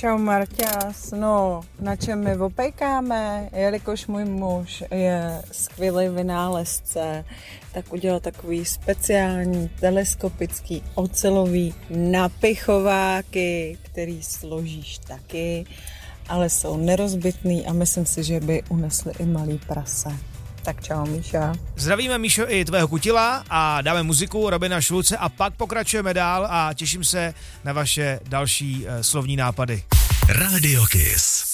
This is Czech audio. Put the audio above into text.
Čau Marťas, no na čem my opejkáme, jelikož můj muž je skvělý vynálezce, tak udělal takový speciální teleskopický ocelový napichováky, který složíš taky, ale jsou nerozbitný a myslím si, že by unesli i malý prase. Tak čau Míša. Zdravíme Míšo i tvého kutila a dáme muziku Robina Šulce a pak pokračujeme dál a těším se na vaše další slovní nápady. Radio Kiss.